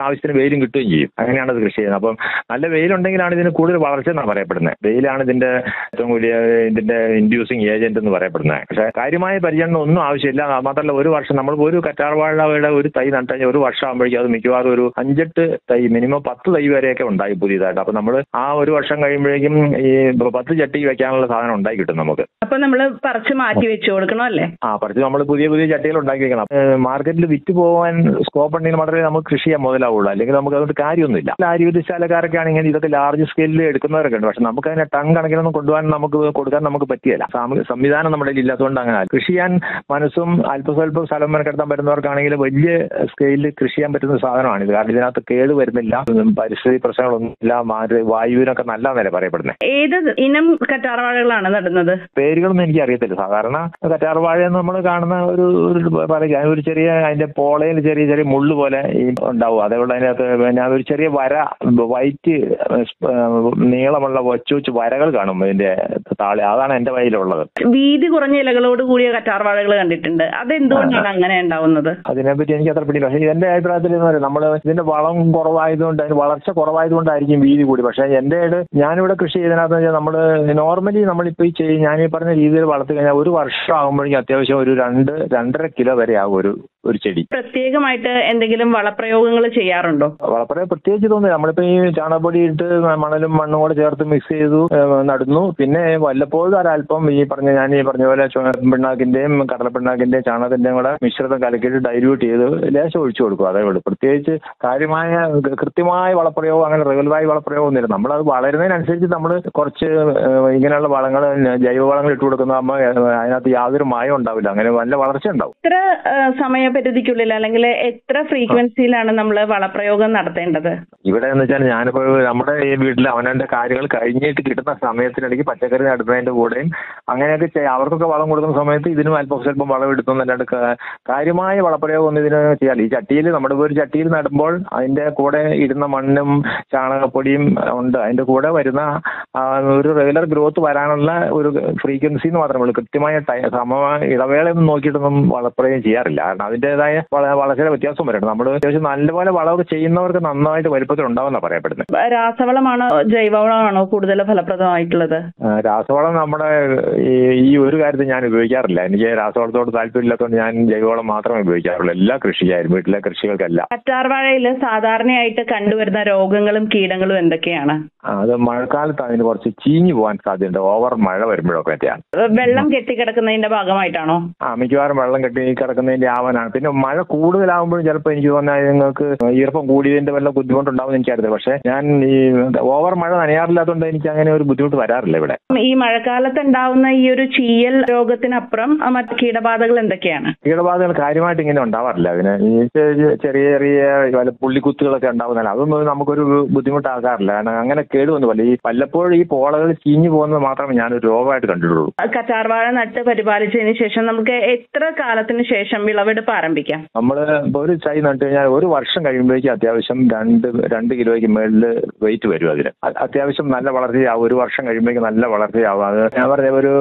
ആവശ്യത്തിന് വെയിലും കിട്ടുകയും ചെയ്യും. അങ്ങനെയാണ് ഇത് കൃഷി ചെയ്യുന്നത്. അപ്പം നല്ല വെയിലുണ്ടെങ്കിലാണ് ഇതിന് കൂടുതൽ വളർച്ച എന്നാണ് പറയപ്പെടുന്നത്. വെയിലാണ് ഇതിന്റെ ഏറ്റവും വലിയ ഇതിന്റെ ഇൻഡ്യൂസിങ് ഏജന്റ് എന്ന് പറയപ്പെടുന്നത്. പക്ഷേ കാര്യമായ പരിചരണം ഒന്നും ആവശ്യമില്ല. മാത്രമല്ല ഒരു വർഷം നമ്മൾ ഒരു കറ്റാർവാഴയുടെ ഒരു തൈ നട്ടു കഴിഞ്ഞാൽ ഒരു വർഷം ആകുമ്പോഴേക്കും അത് മിക്കവാറും ഒരു 5-8 തൈ, മിനിമം 10 തൈ വരെയൊക്കെ ഉണ്ടായി പുതിയതായിട്ട്. അപ്പൊ നമ്മൾ ആ ഒരു വർഷം കഴിയുമ്പോഴേക്കും ഈ 10 ചട്ടി വെക്കാനുള്ള സാധനം ഉണ്ടായി കിട്ടും നമുക്ക്. അപ്പൊ നമ്മൾ പറിച്ച് മാറ്റി വെച്ചു കൊടുക്കണം അല്ലേ? പറിച്ച് നമ്മൾ പുതിയ പുതിയ ചട്ടികൾ ഉണ്ടാക്കി വെക്കണം. മാർക്കറ്റിൽ വിറ്റ് പോകാൻ സ്കോപ്പ് ഉണ്ടെങ്കിൽ മാത്രമേ നമുക്ക് കൃഷി ചെയ്യാൻ മുതലാവുള്ളൂ. അല്ലെങ്കിൽ നമുക്ക് അതുകൊണ്ട് കാര്യമൊന്നുമില്ല. ആയുർവേദശാലക്കാരൊക്കെ ആണെങ്കിൽ ഇതൊക്കെ ലാർജ് സ്കെയിലിൽ എടുക്കുന്നവരൊക്കെ ഉണ്ട്. പക്ഷെ നമുക്ക് അതിനെ ടൺ കണക്കിനൊന്നും കൊടുക്കാൻ നമുക്ക് പറ്റിയല്ല. സംവിധാനം നമ്മുടെ ഇല്ലാത്തതുകൊണ്ട് അങ്ങനെ. കൃഷി ചെയ്യാൻ മനസ്സും അല്പസ്വല്പം സ്ഥലം മെനക്കെടുത്താൻ പറ്റുന്നവർക്കാണെങ്കിൽ വലിയ സ്കെയിലിൽ കൃഷി ചെയ്യാൻ പറ്റുന്ന സാധനമാണ് ഇത്. കാരണം ഇതിനകത്ത് കേട് വരുന്നില്ല, പരിസ്ഥിതി പ്രശ്നങ്ങളൊന്നുമില്ല, വായുവിനൊക്കെ നല്ലതെന്നല്ലേ പറയപ്പെടുന്നത്. ഏത് ഇനം കറ്റാർവാഴകളാണ് നടുന്നത്? പേരുകളൊന്നും എനിക്ക് അറിയത്തില്ല. സാധാരണ കറ്റാർവാഴ നമ്മൾ കാണുന്ന ഒരു ചെറിയ അതിന്റെ പോളയിൽ ചെറിയ ചെറിയ മുള്ളു പോലെ ഉണ്ടാവും. അതേപോലെ അതിനകത്ത് പിന്നെ ഒരു ചെറിയ വര, വൈറ്റ് നീളമുള്ള കൊച്ചു വരകൾ കാണും ഇതിന്റെ താഴെ. അതാണ് എന്റെ വയലുള്ളത്. വീതി കുറഞ്ഞ ഇലകളോട് കൂടിയ കറ്റാർവാഴകൾ കണ്ടിട്ടുണ്ട്. അതെന്തുകൊണ്ടാണ് അങ്ങനെ ഉണ്ടാവുന്നത്? അതിനെപ്പറ്റി എനിക്ക് അത്ര പിടിയില്ല. പക്ഷേ എന്റെ അഭിപ്രായത്തിൽ നമ്മൾ ഇതിന്റെ വളം കുറവായതുകൊണ്ട്, അതിന് വളർച്ച കുറവായതുകൊണ്ടായിരിക്കും വീതി കൂടി. പക്ഷേ എന്റെ ഞാനിവിടെ കൃഷി ചെയ്തതിനകത്ത് വെച്ചാൽ നമ്മൾ നോർമലി നമ്മളിപ്പോൾ ഞാനീ പറഞ്ഞ രീതിയിൽ വളർത്തി കഴിഞ്ഞാൽ ഒരു വർഷം ആകുമ്പോഴേക്കും അത്യാവശ്യം ഒരു 2-2.5 കിലോ വരെ ആകും ഒരു ചെടി. പ്രത്യേകമായിട്ട് എന്തെങ്കിലും വളപ്രയോഗങ്ങൾ ചെയ്യാറുണ്ടോ? വളപ്രയോഗം പ്രത്യേകിച്ച് തോന്നുന്നില്ല. നമ്മളിപ്പോ ഈ ചാണകപ്പൊടി ഇട്ട് മണലും മണ്ണും കൂടെ ചേർത്ത് മിക്സ് ചെയ്തു നടുന്നു. പിന്നെ വല്ലപ്പോഴും ഒരല്പം ഈ പറഞ്ഞ പോലെ പിണ്ണാക്കിന്റെയും കടലപ്പിണ്ണാക്കിന്റെയും ചാണകത്തിന്റെയും കൂടെ മിശ്രിതം കലക്കിയിട്ട് ഡൈല്യൂട്ട് ചെയ്ത് ലേശം ഒഴിച്ചു കൊടുക്കും. അതേ ഉള്ളൂ. പ്രത്യേകിച്ച് കാര്യമായ കൃത്യമായ വളപ്രയോഗം, അങ്ങനെ റെഗുലറായി വളപ്രയോഗം ഒന്നുമില്ല. നമ്മളത് വളരുന്നതിനനുസരിച്ച് നമ്മൾ കുറച്ച് ഇങ്ങനെയുള്ള വളങ്ങൾ, ജൈവവളങ്ങൾ ഇട്ട് കൊടുക്കുന്ന അതിനകത്ത് യാതൊരു മായം ഉണ്ടാവില്ല. അങ്ങനെ നല്ല വളർച്ച ഉണ്ടാവും. എത്ര സമയപരിധിക്കുള്ളിൽ അല്ലെങ്കിൽ എത്ര ഫ്രീക്വൻസിയിലാണ് നമ്മൾ വളപ്രയോഗം നടത്തേണ്ടത്? ഇവിടെ എന്ന് വെച്ചാൽ ഞാനിപ്പോൾ നമ്മുടെ ഈ വീട്ടിൽ അവനവന്റെ കാര്യങ്ങൾ കഴിഞ്ഞിട്ട് കിട്ടുന്ന സമയത്തിനിടയ്ക്ക് പച്ചക്കറി നടുന്നതിന്റെ കൂടെയും അങ്ങനെയൊക്കെ അവർക്കൊക്കെ വളം കൊടുക്കുന്ന സമയത്ത് ഇതിനും സ്വല്പം വളം എടുത്തുന്നല്ലാണ്ട് കാര്യമായ വളപ്രയോഗം ഒന്നും ഇതിന് ചെയ്യാറില്ല. ഈ ചട്ടിയിൽ നമ്മുടെ ഒരു ചട്ടിയിൽ നടുമ്പോൾ അതിന്റെ കൂടെ ഇടുന്ന മണ്ണും ചാണകപ്പൊടിയും ഉണ്ട്. അതിന്റെ കൂടെ വരുന്ന ഒരു റെഗുലർ ഗ്രോത്ത് വരാനുള്ള ഒരു ഫ്രീക്വൻസി എന്ന് മാത്രമേ ഉള്ളൂ. കൃത്യമായ ഇടവേളയൊന്നും നോക്കിയിട്ടൊന്നും വളപ്രയോഗം ചെയ്യാറില്ല. കാരണം അതിൻ്റെതായ വളരെ വ്യത്യാസം വരണം. നമ്മൾ അത്യാവശ്യം നല്ലപോലെ വളമൊക്കെ ചെയ്യുന്നവർക്ക് നന്നായിട്ട് വലുപ്പത്തിൽ ഉണ്ടാവുമെന്നാണ് പറയപ്പെടുന്നത്. രാസവളമാണോ ജൈവവളമാണോ കൂടുതൽ ഫലപ്രദമായിട്ടുള്ളത്? രാസവളം നമ്മുടെ ഈ ഒരു കാര്യത്തിൽ ഞാൻ ഉപയോഗിക്കാറില്ല. എനിക്ക് രാസവളത്തോട് താല്പര്യമില്ലാത്തതുകൊണ്ട് ഞാൻ ജൈവവളം മാത്രമേ ഉപയോഗിക്കാറുള്ളൂ. എല്ലാ കൃഷിക്കാരും, വീട്ടിലെ കൃഷികൾക്കല്ല. കറ്റാർവാഴയിൽ സാധാരണയായിട്ട് കണ്ടുവരുന്ന രോഗങ്ങളും കീടങ്ങളും എന്തൊക്കെയാണ്? അത് മഴക്കാലത്ത് അതിന് കുറച്ച് ചീഞ്ഞു പോകാൻ സാധ്യതയുണ്ട്. ഓവർ മഴ വരുമ്പോഴൊക്കെ ഒക്കെയാണ്. വെള്ളം കെട്ടിക്കിടക്കുന്നതിന്റെ ഭാഗമായിട്ടാണോ? മിക്കവാറും വെള്ളം കെട്ടി കിടക്കുന്നതിന്റെ ആവാനാണ്. പിന്നെ മഴ കൂടുതലാകുമ്പോഴും ചിലപ്പോൾ എനിക്ക് തോന്നുന്നത് നിങ്ങൾക്ക് ഈർപ്പം കൂടിയതിന്റെ വല്ല ബുദ്ധിമുട്ടുണ്ടാവും എനിക്കറിയില്ല. പക്ഷേ ഞാൻ ഈ ഓവർ മഴ നനയാറില്ലാത്തതുകൊണ്ട് എനിക്ക് അങ്ങനെ ഒരു ബുദ്ധിമുട്ട് വരാറില്ല ഇവിടെ. ഈ മഴക്കാലത്ത് ഉണ്ടാവുന്ന ഈ ഒരു ചീയൽ രോഗത്തിനപ്പുറം മറ്റ് കീടബാധകൾ എന്തൊക്കെയാണ്? കീടബാധകൾ കാര്യമായിട്ട് ഇങ്ങനെ ഉണ്ടാവാറില്ല. അതിന് ഈ ചെറിയ ചെറിയ പുള്ളിക്കുത്തുകളൊക്കെ ഉണ്ടാവുന്നില്ല. അതൊന്നും നമുക്കൊരു ബുദ്ധിമുട്ടാകാറില്ല. കാരണം അങ്ങനെ കേടുവന്നുമല്ല. ഈ വല്ലപ്പോഴും ഈ പോളകൾ ചീഞ്ഞു പോകുന്നത് മാത്രമേ ഞാനൊരു രോഗമായിട്ട് കണ്ടിട്ടുള്ളൂ. കറ്റാർവാഴ നട്ട് പരിപാലിച്ചതിന് ശേഷം നമുക്ക് എത്ര കാലത്തിന് ശേഷം വിളവെടുപ്പ് ആരംഭിക്കാം? നമ്മൾ ഒരു തൈ നട്ട് കഴിഞ്ഞാൽ ഒരു വർഷം കഴിയുമ്പോഴേക്കും അത്യാവശ്യം 2 കിലോയ്ക്ക് മേളിൽ വെയിറ്റ് വരും. അതിന് അത്യാവശ്യം നല്ല വളർച്ചയാവും. ഒരു വർഷം കഴിയുമ്പോഴേക്കും നല്ല വളർച്ചയാവും. അത് ഞാൻ പറഞ്ഞ ഒരു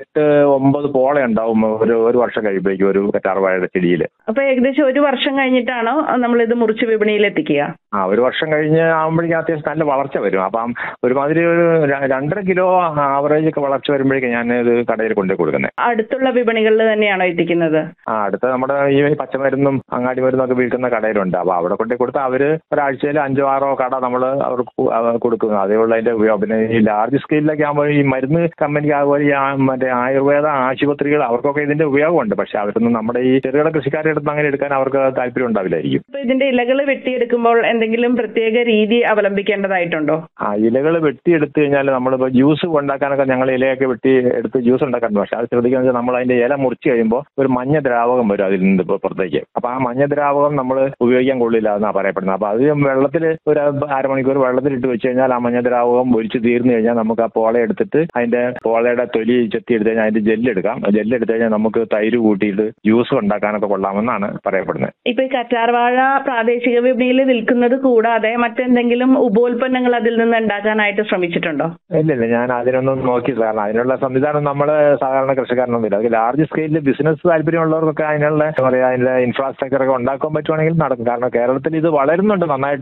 8-9 പോള ഉണ്ടാവും ഒരു വർഷം കഴിയുമ്പോഴേക്കും ഒരു കറ്റാർവാഴയുടെ ചെടിയിൽ. അപ്പൊ ഏകദേശം ഒരു വർഷം കഴിഞ്ഞിട്ടാണോ നമ്മളിത് മുറിച്ച് വിപണിയിൽ എത്തിക്കുക? ഒരു വർഷം കഴിഞ്ഞ് ആകുമ്പോഴേക്കും അത്യാവശ്യം നല്ല വളർച്ച വരും. അപ്പം ഒരുമാതിരി ഒരു 2.5 കിലോ ആവറേജ് ഒക്കെ വളർച്ച വരുമ്പോഴേക്കും ഞാൻ ഇത് കടയിൽ കൊണ്ടുപോയി കൊടുക്കുന്നത്. അടുത്തുള്ള വിപണികളിൽ തന്നെയാണോ എത്തിക്കുന്നത്? അടുത്ത നമ്മുടെ ഈ പച്ചമരുന്നും അങ്ങാടി മരുന്നും ഒക്കെ വിൽക്കുന്ന കടയിലുണ്ട്. അപ്പൊ അവിടെ കൊണ്ടുപോയി കൊടുത്താൽ അവര് ഒരാഴ്ചയിൽ 5-6 കട നമ്മൾ അവർക്ക് കൊടുക്കുന്നു. അതേയുള്ള അതിന്റെ ഉപയോഗം. പിന്നെ ഈ ലാർജ് സ്കെയിലൊക്കെ ആകുമ്പോൾ ഈ മരുന്ന് കമ്പനിക്ക് അതുപോലെ മറ്റേ ആയുർവേദ ആശുപത്രികൾ അവർക്കൊക്കെ ഇതിന്റെ ഉപയോഗമുണ്ട്. പക്ഷെ അവരൊന്നും നമ്മുടെ ഈ ചെറുകിട കൃഷിക്കാരുടെ അടുത്ത് അങ്ങനെ എടുക്കാൻ അവർക്ക് താല്പര്യം ഉണ്ടാവില്ലായിരിക്കും. ഇതിന്റെ ഇലകൾ വെട്ടിയെടുക്കുമ്പോൾ എന്തെങ്കിലും പ്രത്യേക രീതി അവലംബിക്കേണ്ടതായിട്ടുണ്ടോ? ഇലകൾ വെട്ടിയെടുത്തു കഴിഞ്ഞാൽ നമ്മളിപ്പോൾ ജ്യൂസ് ഉണ്ടാക്കാനൊക്കെ ഞങ്ങൾ ഇലയൊക്കെ വെട്ടി എടുത്ത് ജ്യൂസ് ഉണ്ടാക്കാറുണ്ട്. പക്ഷെ അത് ശ്രദ്ധിക്കുന്നത് വെച്ചാൽ നമ്മൾ അതിന്റെ ഇല മുറിച്ച് കഴിയുമ്പോൾ ഒരു മഞ്ഞ ദ്രാവകം വരും അതിൽ നിന്ന് പുറത്തേക്ക്. അപ്പൊ ആ മഞ്ഞ ദ്രാവകം നമ്മൾ ഉപയോഗിക്കാൻ കൊള്ളില്ല എന്നാണ് പറയപ്പെടുന്നത്. അപ്പൊ അത് വെള്ളത്തിൽ ഒരു അരമണിക്കൂർ വെള്ളത്തിലിട്ട് വെച്ച് കഴിഞ്ഞാൽ ആ മഞ്ഞ ദ്രാവകം ഒലിച്ച് തീർന്നു കഴിഞ്ഞാൽ നമുക്ക് ആ പോള എടുത്തിട്ട് അതിന്റെ പോളയുടെ തൊലി ചെത്തി എടുത്തു കഴിഞ്ഞാൽ അതിന്റെ ജെല്ലെടുക്കാം. ജെല്ലെടുത്തു കഴിഞ്ഞാൽ നമുക്ക് തൈര് കൂട്ടിയിട്ട് ജ്യൂസ് ഉണ്ടാക്കാനൊക്കെ കൊള്ളാമെന്നാണ് പറയപ്പെടുന്നത്. ഇപ്പൊ ഈ കറ്റാർവാഴ പ്രാദേശിക വിപണിയിൽ വിൽക്കുന്നത് കൂടാതെ മറ്റെന്തെങ്കിലും ഉപോൽപ്പന്നങ്ങൾ അതിൽ നിന്ന് ഉണ്ടാക്കാനായിട്ട് ശ്രമിച്ചിട്ടുണ്ടോ? ഇല്ല, ഞാൻ അതിനൊന്നും നോക്കിയില്ല. കാരണം അതിനുള്ള സംവിധാനം നമ്മള് സാധാരണ കൃഷിക്കാരനൊന്നുമില്ല. അത് ലാർജ് സ്കെയിലിൽ ബിസിനസ് താല്പര്യമുള്ളവർക്കൊക്കെ അതിനുള്ള അതിന്റെ ഇൻഫ്രാസ്ട്രക്ചർ ഒക്കെ ഉണ്ടാക്കാൻ പറ്റുവാണെങ്കിൽ നടക്കും. കാരണം കേരളത്തിൽ ഇത് വളരുന്നുണ്ട് നന്നായിട്ട്.